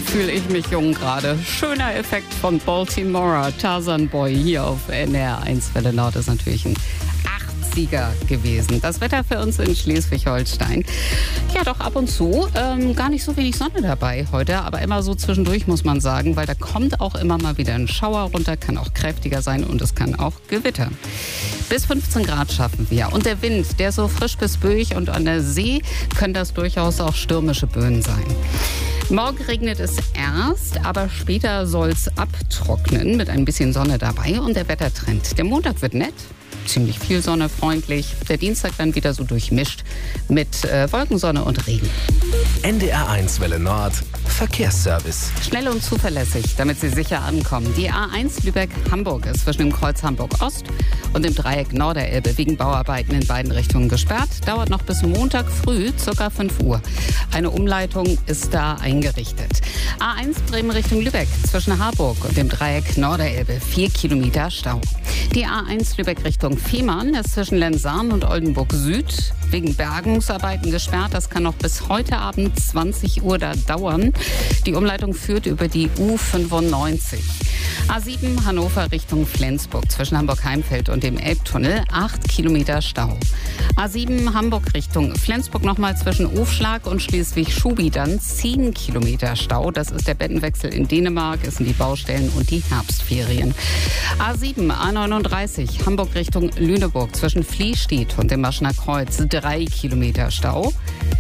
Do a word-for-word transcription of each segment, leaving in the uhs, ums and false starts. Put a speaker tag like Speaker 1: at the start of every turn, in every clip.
Speaker 1: fühle ich mich jung gerade. Schöner Effekt von Baltimore, Tarzan Boy hier auf N R eins. Welle Nord ist natürlich ein achtziger gewesen. Das Wetter für uns in Schleswig-Holstein. Ja, doch ab und zu. Ähm, gar nicht so wenig Sonne dabei heute, aber immer so zwischendurch, muss man sagen, weil da kommt auch immer mal wieder ein Schauer runter, kann auch kräftiger sein und es kann auch gewittern. Bis fünfzehn Grad schaffen wir. Und der Wind, der ist so frisch bis böig und an der See können das durchaus auch stürmische Böen sein. Morgen regnet es erst, aber später soll es abtrocknen mit ein bisschen Sonne dabei und der Wettertrend. Der Montag wird nett. Ziemlich viel Sonne, freundlich. Der Dienstag dann wieder so durchmischt mit äh, Wolkensonne und Regen.
Speaker 2: N D R eins Welle Nord Verkehrsservice.
Speaker 1: Schnell und zuverlässig, damit Sie sicher ankommen. Die A eins Lübeck-Hamburg ist zwischen dem Kreuz Hamburg-Ost und dem Dreieck Norderelbe wegen Bauarbeiten in beiden Richtungen gesperrt. Dauert noch bis Montag früh, ca. fünf Uhr. Eine Umleitung ist da eingerichtet. A eins Bremen Richtung Lübeck zwischen Harburg und dem Dreieck Norderelbe. Vier Kilometer Stau. Die A eins Lübeck Richtung Fehmarn ist zwischen Lenzahn und Oldenburg Süd wegen Bergungsarbeiten gesperrt. Das kann noch bis heute Abend zwanzig Uhr da dauern. Die Umleitung führt über die U fünfundneunzig. A sieben Hannover Richtung Flensburg zwischen Hamburg-Heimfeld und dem Elbtunnel. acht Kilometer Stau. A sieben Hamburg Richtung Flensburg nochmal zwischen Ofschlag und Schleswig-Schubi dann zehn Kilometer Stau. Das ist der Bettenwechsel in Dänemark, es sind die Baustellen und die Herbstferien. A sieben A neununddreißig Hamburg Richtung Lüneburg zwischen Fließstedt und dem Maschener Kreuz. drei Kilometer Stau.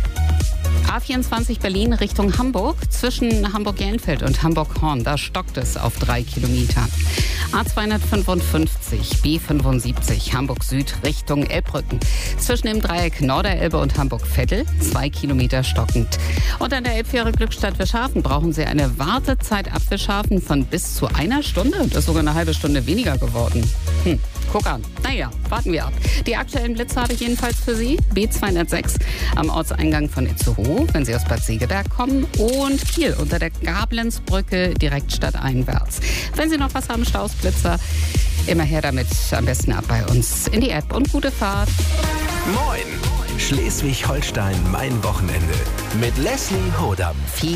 Speaker 1: A vierundzwanzig Berlin Richtung Hamburg zwischen Hamburg-Jellenfeld und Hamburg-Horn. Da stockt es auf drei Kilometern. A zweihundertfünfundfünfzig B fünfundsiebzig Hamburg Süd Richtung Elbbrücken. Zwischen dem Dreieck Norderelbe und Hamburg-Vettel zwei Kilometer stockend. Und an der Elbfähre Glückstadt Wischhafen brauchen Sie eine Wartezeit ab Wischhafen von bis zu einer Stunde. Das ist sogar eine halbe Stunde weniger geworden. Hm. Guck an. Naja, warten wir ab. Die aktuellen Blitze habe ich jedenfalls für Sie. B zweihundertsechs am Ortseingang von Itzehoe, wenn Sie aus Bad Segeberg kommen. Und Kiel unter der Gablenzbrücke direkt stadteinwärts. Wenn Sie noch was haben, Stausblitzer, immer her damit. Am besten ab bei uns in die App und gute Fahrt.
Speaker 2: Moin! Schleswig-Holstein, mein Wochenende. Mit Leslie Hodam.